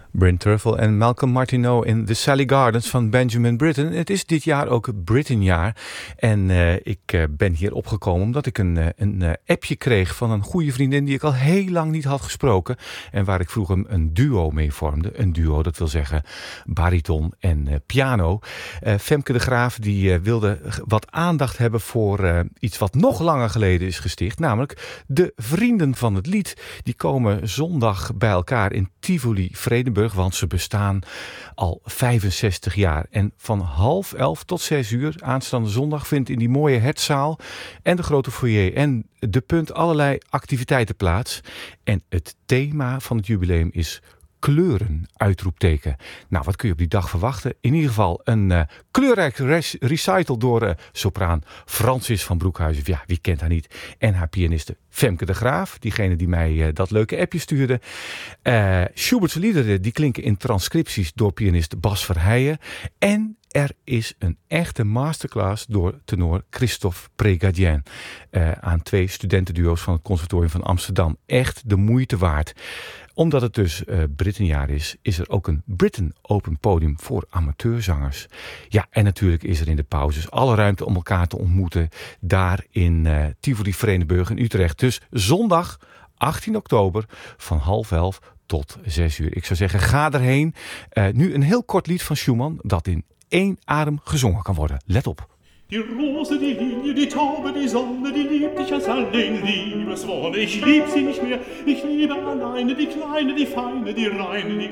Bryn Terfel en Malcolm Martineau in The Sally Gardens van Benjamin Britten. Het is dit jaar ook Britten-jaar. En ik ben hier opgekomen omdat ik een appje kreeg van een goede vriendin die ik al heel lang niet had gesproken. En waar ik vroeger een duo mee vormde. Een duo, dat wil zeggen bariton en piano. Femke de Graaf die wilde wat aandacht hebben voor iets wat nog langer geleden is gesticht. Namelijk de Vrienden van het Lied. Die komen zondag bij elkaar in Tivoli Vredenburg, want ze bestaan al 65 jaar. En van 10:30 tot 6:00 aanstaande zondag vindt in die mooie Hertzaal en de grote foyer en de Punt allerlei activiteiten plaats. En het thema van het jubileum is kleuren, uitroepteken. Nou, wat kun je op die dag verwachten? In ieder geval een kleurrijk recital door sopraan Francis van Broekhuizen. Ja, wie kent haar niet? En haar pianiste Femke de Graaf, diegene die mij dat leuke appje stuurde. Schubert's liederen die klinken in transcripties door pianist Bas Verheijen. En er is een echte masterclass door tenor Christophe Prégadien aan 2 studentenduo's van het Conservatorium van Amsterdam. Echt de moeite waard. Omdat het dus Brittenjaar is er ook een Britten Open Podium voor amateurzangers. Ja, en natuurlijk is er in de pauzes alle ruimte om elkaar te ontmoeten daar in Tivoli Vredenburg in Utrecht. Dus zondag 18 oktober van 10:30 tot 6:00. Ik zou zeggen, ga erheen. Nu een heel kort lied van Schumann dat in 1 adem gezongen kan worden. Let op. Die Rose, die Lilie, die Taube, die Sonne, die liebt dich als allein Liebeswonne. Ich lieb sie nicht mehr, ich liebe alleine die Kleine, die Feine, die Reine, die